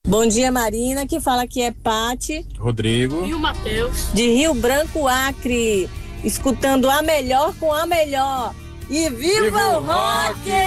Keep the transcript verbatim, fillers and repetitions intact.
Bom dia, Marina, que fala que é Pati. Rodrigo. E o Matheus. De Rio Branco, Acre. Escutando a melhor com a melhor. E viva, viva o rock!